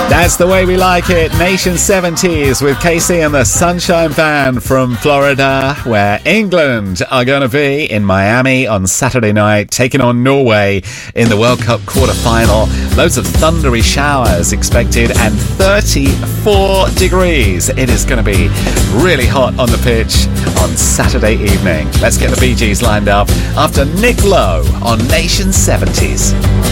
That's the way we like it. Nation 70s with Casey and the Sunshine Band from Florida, where England are going to be in Miami on Saturday night, taking on Norway in the World Cup quarter-final. Loads of thundery showers expected and 34 degrees. It is going to be really hot on the pitch on Saturday evening. Let's get the Bee Gees lined up after Nick Lowe on Nation 70s.